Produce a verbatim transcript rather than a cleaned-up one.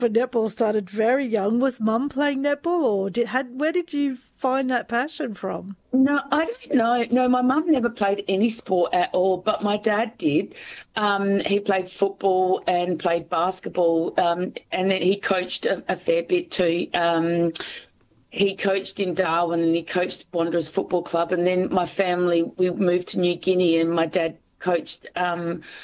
But netball started very young. Was Mum playing netball, or did had where did you find that passion from? No, I don't know. No, my mum never played any sport at all, but my dad did. Um, he played football and played basketball, um, and then he coached a, a fair bit too. Um, he coached in Darwin and he coached Wanderers Football Club. And then my family, we moved to New Guinea and my dad coached um,